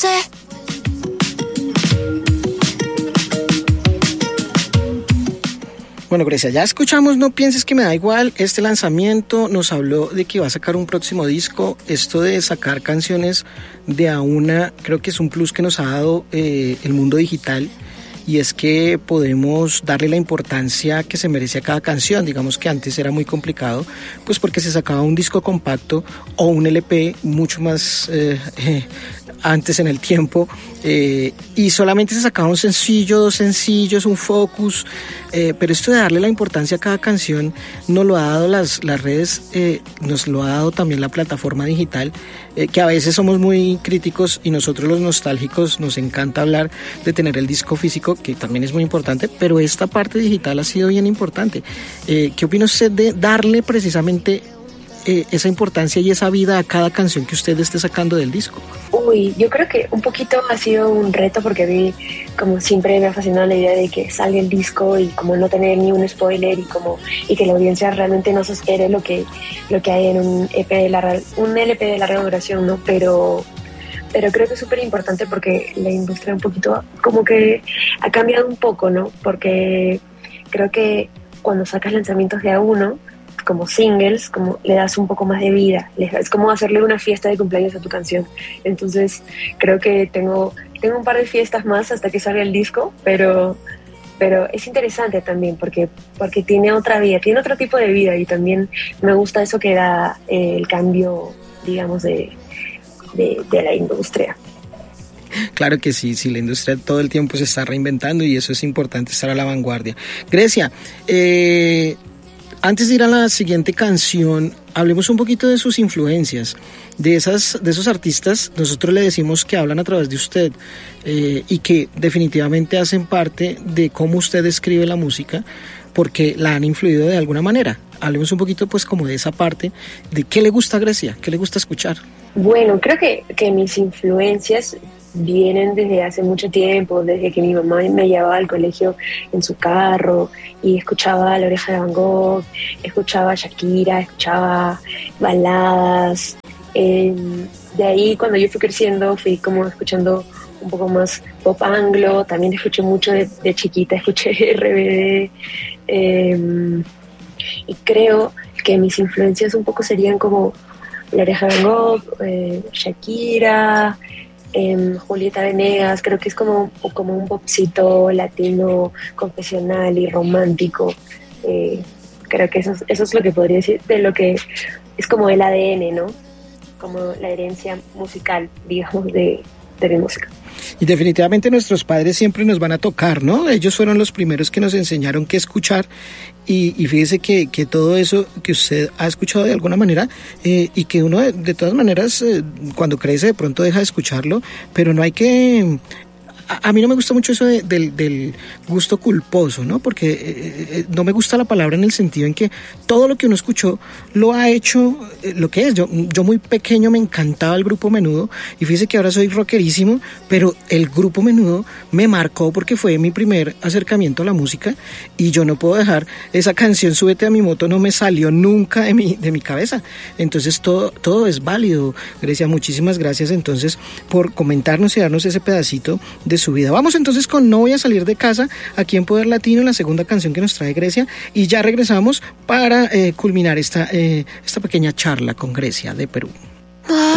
sé. Bueno, Grecia, ya escuchamos No Pienses Que Me Da Igual. Este lanzamiento nos habló de que va a sacar un próximo disco. Esto de sacar canciones de a una, creo que es un plus que nos ha dado el mundo digital. Y es que podemos darle la importancia que se merece a cada canción. Digamos que antes era muy complicado, pues porque se sacaba un disco compacto o un LP mucho más antes en el tiempo, y solamente se sacaba un sencillo, 2 sencillos, un focus, pero esto de darle la importancia a cada canción nos lo ha dado las redes, nos lo ha dado también la plataforma digital, que a veces somos muy críticos y nosotros los nostálgicos nos encanta hablar de tener el disco físico, que también es muy importante, pero esta parte digital ha sido bien importante. ¿Qué opina usted de darle precisamente esa importancia y esa vida a cada canción que usted esté sacando del disco? Uy, yo creo que un poquito ha sido un reto, porque a mí, como siempre, me ha fascinado la idea de que salga el disco y como no tener ni un spoiler y que la audiencia realmente no se espere lo que hay en un LP de larga duración, ¿no? Pero creo que es súper importante porque la industria un poquito como que ha cambiado un poco, ¿no? Porque creo que cuando sacas lanzamientos de a uno, como singles, como le das un poco más de vida, es como hacerle una fiesta de cumpleaños a tu canción. Entonces creo que tengo un par de fiestas más hasta que salga el disco, pero es interesante también porque tiene otra vida, tiene otro tipo de vida, y también me gusta eso que da el cambio, digamos, de la industria. Claro que sí, la industria todo el tiempo se está reinventando y eso es importante, estar a la vanguardia. Grecia, antes de ir a la siguiente canción, hablemos un poquito de sus influencias, de esos artistas. Nosotros le decimos que hablan a través de usted, y que definitivamente hacen parte de cómo usted escribe la música, porque la han influido de alguna manera. Hablemos un poquito pues como de esa parte, de qué le gusta a Grecia, qué le gusta escuchar. Bueno, creo que mis influencias vienen desde hace mucho tiempo, desde que mi mamá me llevaba al colegio en su carro y escuchaba La Oreja de Van Gogh, escuchaba Shakira, escuchaba baladas. De ahí, cuando yo fui creciendo, fui como escuchando un poco más pop anglo. También escuché mucho de chiquita, escuché RBD, y creo que mis influencias un poco serían como La Oreja de Van Gogh, Shakira, Julieta Venegas. Creo que es como un popcito latino, confesional y romántico. Creo que eso es lo que podría decir de lo que es como el ADN, ¿no? Como la herencia musical, digamos, de mi música. Y definitivamente nuestros padres siempre nos van a tocar, ¿no? Ellos fueron los primeros que nos enseñaron qué escuchar, y fíjese que todo eso que usted ha escuchado de alguna manera, y que uno de todas maneras cuando crece de pronto deja de escucharlo, pero no hay que... A mí no me gusta mucho eso del gusto culposo, ¿no? Porque no me gusta la palabra en el sentido en que todo lo que uno escuchó lo ha hecho lo que es. Yo muy pequeño me encantaba el Grupo Menudo, y fíjese que ahora soy rockerísimo, pero el Grupo Menudo me marcó porque fue mi primer acercamiento a la música, y yo no puedo dejar esa canción Súbete a mi moto, no me salió nunca de mi cabeza. Entonces todo es válido. Grecia, muchísimas gracias entonces por comentarnos y darnos ese pedacito de su vida. Vamos entonces con No Voy a Salir de Casa, aquí en Poder Latino, la segunda canción que nos trae Grecia, y ya regresamos para culminar esta pequeña charla con Grecia de Perú.